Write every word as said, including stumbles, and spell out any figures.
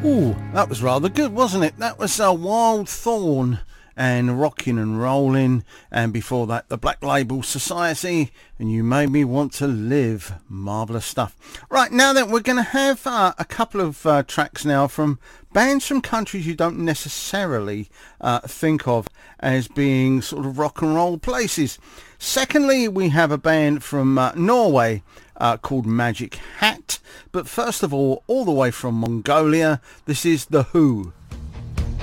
Ooh, that was rather good, wasn't it? That was uh, Wild Thorn and Rockin' and Rollin', and before that the Black Label Society and You Made Me Want to Live. Marvellous stuff. Right, now then, we're going to have uh, a couple of uh, tracks now from bands from countries you don't necessarily uh, think of as being sort of rock and roll places. Secondly, we have a band from uh, Norway uh, called Magic Hat. But first of all, all the way from Mongolia, this is The Who.